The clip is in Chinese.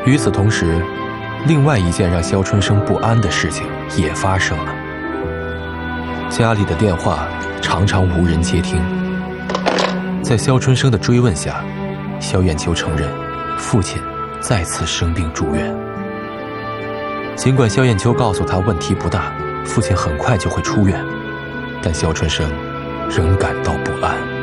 与此同时，另外一件让肖春生不安的事情也发生了。家里的电话常常无人接听。在肖春生的追问下，肖艳秋承认父亲再次生病住院。尽管肖艳秋告诉他问题不大，父亲很快就会出院，但肖春生仍感到不安。